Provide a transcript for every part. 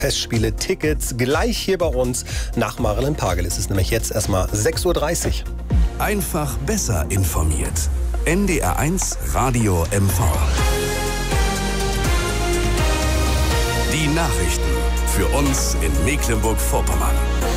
Festspiele, Tickets gleich hier bei uns nach Marilyn Pagel. Es ist nämlich jetzt erstmal 6:30 Uhr. Einfach besser informiert. NDR1 Radio MV. Die Nachrichten für uns in Mecklenburg-Vorpommern.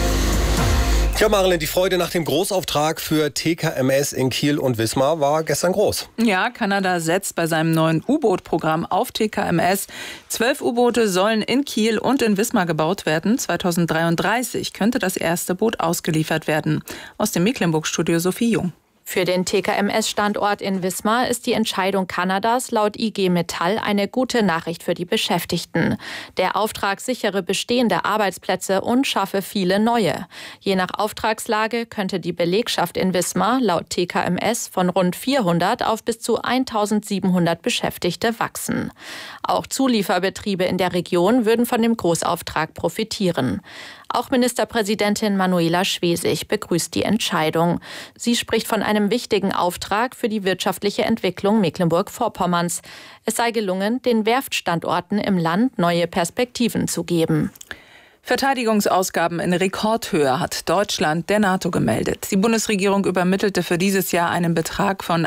Tja, Marilyn, die Freude nach dem Großauftrag für TKMS in Kiel und Wismar war gestern groß. Ja, Kanada setzt bei seinem neuen U-Boot-Programm auf TKMS. 12 U-Boote sollen in Kiel und in Wismar gebaut werden. 2033 könnte das erste Boot ausgeliefert werden. Aus dem Mecklenburg-Studio Sophie Jung. Für den TKMS-Standort in Wismar ist die Entscheidung Kanadas laut IG Metall eine gute Nachricht für die Beschäftigten. Der Auftrag sichere bestehende Arbeitsplätze und schaffe viele neue. Je nach Auftragslage könnte die Belegschaft in Wismar laut TKMS von rund 400 auf bis zu 1700 Beschäftigte wachsen. Auch Zulieferbetriebe in der Region würden von dem Großauftrag profitieren. Auch Ministerpräsidentin Manuela Schwesig begrüßt die Entscheidung. Sie spricht von einem wichtigen Auftrag für die wirtschaftliche Entwicklung Mecklenburg-Vorpommerns. Es sei gelungen, den Werftstandorten im Land neue Perspektiven zu geben. Verteidigungsausgaben in Rekordhöhe hat Deutschland der NATO gemeldet. Die Bundesregierung übermittelte für dieses Jahr einen Betrag von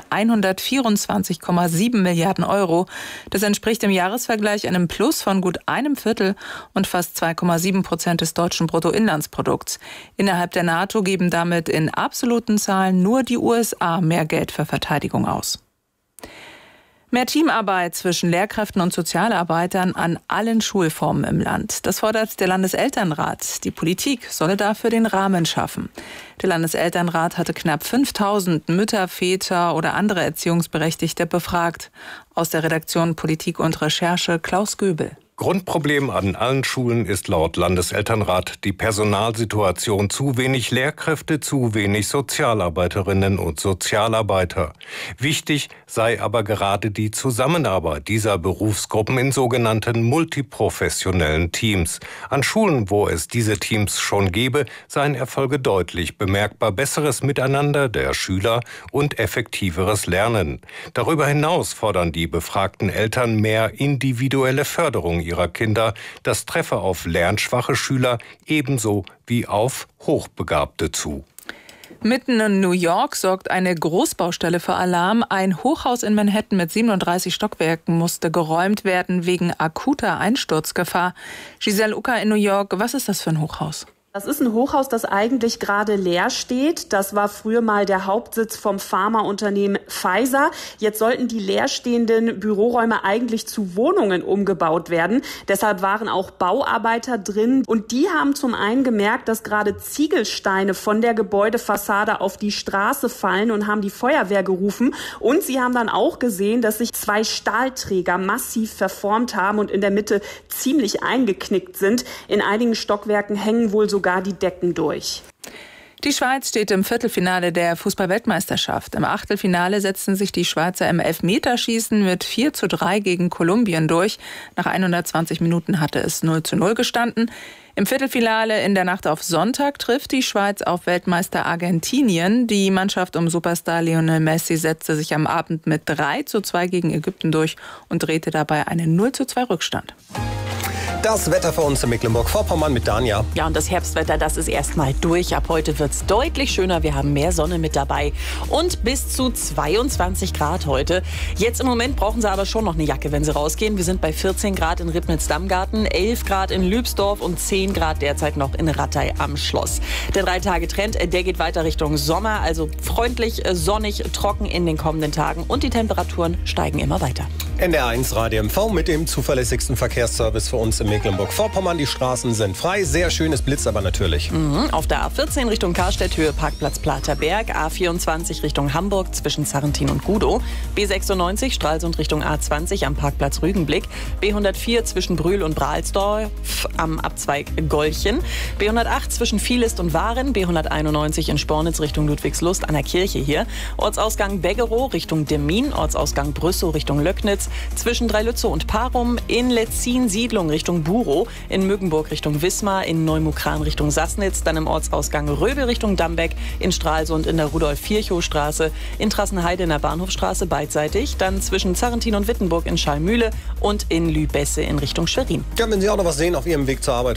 124,7 Milliarden Euro. Das entspricht im Jahresvergleich einem Plus von gut einem Viertel und fast 2,7% des deutschen Bruttoinlandsprodukts. Innerhalb der NATO geben damit in absoluten Zahlen nur die USA mehr Geld für Verteidigung aus. Mehr Teamarbeit zwischen Lehrkräften und Sozialarbeitern an allen Schulformen im Land. Das fordert der Landeselternrat. Die Politik solle dafür den Rahmen schaffen. Der Landeselternrat hatte knapp 5000 Mütter, Väter oder andere Erziehungsberechtigte befragt. Aus der Redaktion Politik und Recherche Klaus Göbel. Grundproblem an allen Schulen ist laut Landeselternrat die Personalsituation: zu wenig Lehrkräfte, zu wenig Sozialarbeiterinnen und Sozialarbeiter. Wichtig sei aber gerade die Zusammenarbeit dieser Berufsgruppen in sogenannten multiprofessionellen Teams. An Schulen, wo es diese Teams schon gäbe, seien Erfolge deutlich bemerkbar: besseres Miteinander der Schüler und effektiveres Lernen. Darüber hinaus fordern die befragten Eltern mehr individuelle Förderung ihrer Kinder. Das treffe auf lernschwache Schüler ebenso wie auf Hochbegabte zu. Mitten in New York sorgt eine Großbaustelle für Alarm. Ein Hochhaus in Manhattan mit 37 Stockwerken musste geräumt werden wegen akuter Einsturzgefahr. Giselle Ucker in New York, was ist das für ein Hochhaus? Das ist ein Hochhaus, das eigentlich gerade leer steht. Das war früher mal der Hauptsitz vom Pharmaunternehmen Pfizer. Jetzt sollten die leerstehenden Büroräume eigentlich zu Wohnungen umgebaut werden. Deshalb waren auch Bauarbeiter drin. Und die haben zum einen gemerkt, dass gerade Ziegelsteine von der Gebäudefassade auf die Straße fallen und haben die Feuerwehr gerufen. Und sie haben dann auch gesehen, dass sich 2 Stahlträger massiv verformt haben und in der Mitte ziemlich eingeknickt sind. In einigen Stockwerken hängen wohl sogar die Decken durch. Die Schweiz steht im Viertelfinale der Fußball-Weltmeisterschaft. Im Achtelfinale setzten sich die Schweizer im Elfmeterschießen mit 4:3 gegen Kolumbien durch. Nach 120 Minuten hatte es 0:0 gestanden. Im Viertelfinale in der Nacht auf Sonntag trifft die Schweiz auf Weltmeister Argentinien. Die Mannschaft um Superstar Lionel Messi setzte sich am Abend mit 3:2 gegen Ägypten durch und drehte dabei einen 0:2 Rückstand. Das Wetter für uns in Mecklenburg-Vorpommern mit Dania. Ja, und das Herbstwetter, das ist erstmal durch. Ab heute wird es deutlich schöner. Wir haben mehr Sonne mit dabei und bis zu 22 Grad heute. Jetzt im Moment brauchen Sie aber schon noch eine Jacke, wenn Sie rausgehen. Wir sind bei 14 Grad in Ribnitz-Dammgarten, 11 Grad in Lübsdorf und 10 Grad derzeit noch in Rattay am Schloss. Der 3-Tage-Trend, der geht weiter Richtung Sommer, also freundlich, sonnig, trocken in den kommenden Tagen und die Temperaturen steigen immer weiter. NDR1 Radio MV mit dem zuverlässigsten Verkehrsservice für uns in Mecklenburg-Vorpommern. Die Straßen sind frei, sehr schön, es blitzt aber natürlich. Auf der A14 Richtung Karstedt, Höhe Parkplatz Platerberg, A24 Richtung Hamburg zwischen Sarrentin und Gudow, B96 Stralsund Richtung A20 am Parkplatz Rügenblick, B104 zwischen Brühl und Brahlsdorf am Abzweig Golchen, B108 zwischen Vielist und Waren, B191 in Spornitz Richtung Ludwigslust an der Kirche hier, Ortsausgang Beggerow Richtung Demmin, Ortsausgang Brüssow Richtung Löcknitz, zwischen Dreilützow und Parum, in Letzin Siedlung Richtung Richtung Burow, in Mögenburg Richtung Wismar, in Neumukran Richtung Sassnitz, dann im Ortsausgang Röbel Richtung Dambeck, in Stralsund in der Rudolf-Virchow-Straße, in Trassenheide in der Bahnhofstraße beidseitig, dann zwischen Zarrentin und Wittenburg in Schallmühle und in Lübesse in Richtung Schwerin. Ja, wenn Sie auch noch was sehen auf Ihrem Weg zur Arbeit